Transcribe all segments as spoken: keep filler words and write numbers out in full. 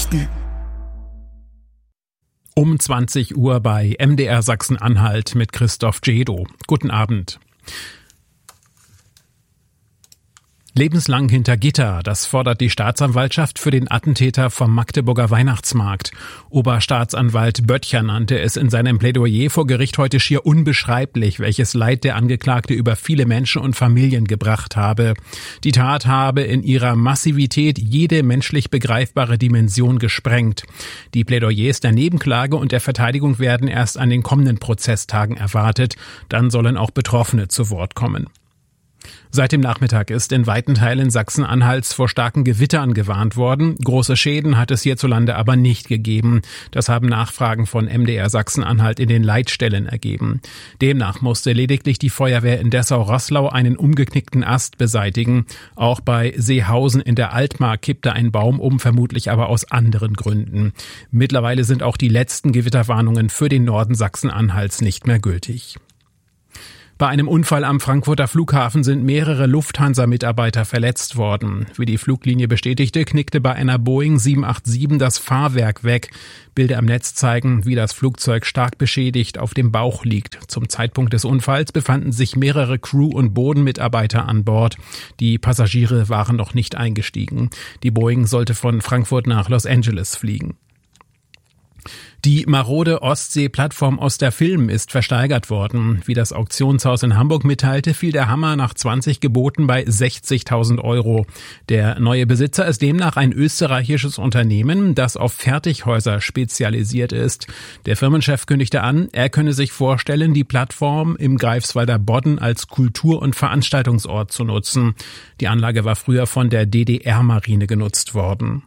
Nachrichten. Um zwanzig Uhr bei M D R Sachsen-Anhalt mit Christoph Jedo. Guten Abend. Lebenslang hinter Gitter, das fordert die Staatsanwaltschaft für den Attentäter vom Magdeburger Weihnachtsmarkt. Oberstaatsanwalt Böttcher nannte es in seinem Plädoyer vor Gericht heute schier unbeschreiblich, welches Leid der Angeklagte über viele Menschen und Familien gebracht habe. Die Tat habe in ihrer Massivität jede menschlich begreifbare Dimension gesprengt. Die Plädoyers der Nebenklage und der Verteidigung werden erst an den kommenden Prozesstagen erwartet. Dann sollen auch Betroffene zu Wort kommen. Seit dem Nachmittag ist in weiten Teilen Sachsen-Anhalts vor starken Gewittern gewarnt worden. Große Schäden hat es hierzulande aber nicht gegeben. Das haben Nachfragen von M D R Sachsen-Anhalt in den Leitstellen ergeben. Demnach musste lediglich die Feuerwehr in Dessau-Roßlau einen umgeknickten Ast beseitigen. Auch bei Seehausen in der Altmark kippte ein Baum um, vermutlich aber aus anderen Gründen. Mittlerweile sind auch die letzten Gewitterwarnungen für den Norden Sachsen-Anhalts nicht mehr gültig. Bei einem Unfall am Frankfurter Flughafen sind mehrere Lufthansa-Mitarbeiter verletzt worden. Wie die Fluglinie bestätigte, knickte bei einer Boeing sieben acht sieben das Fahrwerk weg. Bilder am Netz zeigen, wie das Flugzeug stark beschädigt auf dem Bauch liegt. Zum Zeitpunkt des Unfalls befanden sich mehrere Crew- und Bodenmitarbeiter an Bord. Die Passagiere waren noch nicht eingestiegen. Die Boeing sollte von Frankfurt nach Los Angeles fliegen. Die marode Ostsee-Plattform Osterfilm ist versteigert worden. Wie das Auktionshaus in Hamburg mitteilte, fiel der Hammer nach zwanzig Geboten bei sechzigtausend Euro. Der neue Besitzer ist demnach ein österreichisches Unternehmen, das auf Fertighäuser spezialisiert ist. Der Firmenchef kündigte an, er könne sich vorstellen, die Plattform im Greifswalder Bodden als Kultur- und Veranstaltungsort zu nutzen. Die Anlage war früher von der D D R-Marine genutzt worden.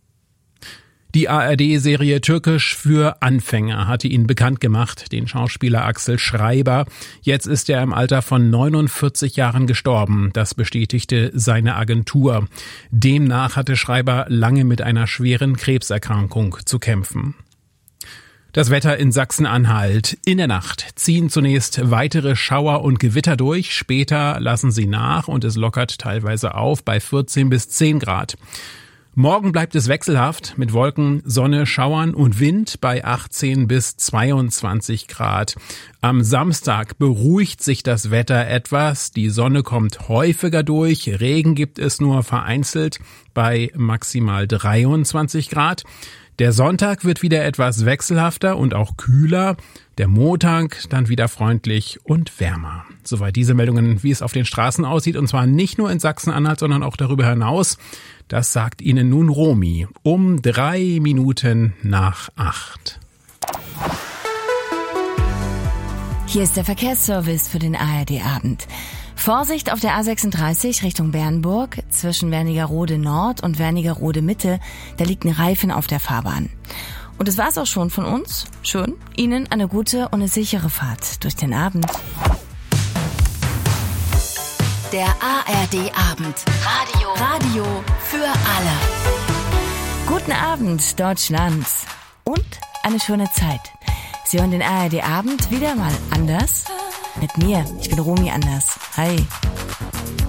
Die A R D-Serie Türkisch für Anfänger hatte ihn bekannt gemacht, den Schauspieler Axel Schreiber. Jetzt ist er im Alter von neunundvierzig Jahren gestorben. Das bestätigte seine Agentur. Demnach hatte Schreiber lange mit einer schweren Krebserkrankung zu kämpfen. Das Wetter in Sachsen-Anhalt. In der Nacht ziehen zunächst weitere Schauer und Gewitter durch. Später lassen sie nach und es lockert teilweise auf bei vierzehn bis zehn Grad. Morgen bleibt es wechselhaft mit Wolken, Sonne, Schauern und Wind bei achtzehn bis zweiundzwanzig Grad. Am Samstag beruhigt sich das Wetter etwas. Die Sonne kommt häufiger durch. Regen gibt es nur vereinzelt bei maximal dreiundzwanzig Grad. Der Sonntag wird wieder etwas wechselhafter und auch kühler. Der Montag dann wieder freundlich und wärmer. Soweit diese Meldungen, wie es auf den Straßen aussieht, und zwar nicht nur in Sachsen-Anhalt, sondern auch darüber hinaus. Das sagt Ihnen nun Romy um drei Minuten nach acht. Hier ist der Verkehrsservice für den A R D-Abend. Vorsicht auf der A sechsunddreißig Richtung Bernburg zwischen Wernigerode Nord und Wernigerode Mitte. Da liegt ein Reifen auf der Fahrbahn. Und das war's auch schon von uns. Schön. Ihnen eine gute und eine sichere Fahrt durch den Abend. Der A R D-Abend. Radio. Radio für alle. Guten Abend, Deutschland. Und eine schöne Zeit. Sie hören den A R D-Abend wieder mal anders. Mit mir. Ich bin Romy Anders. Hi.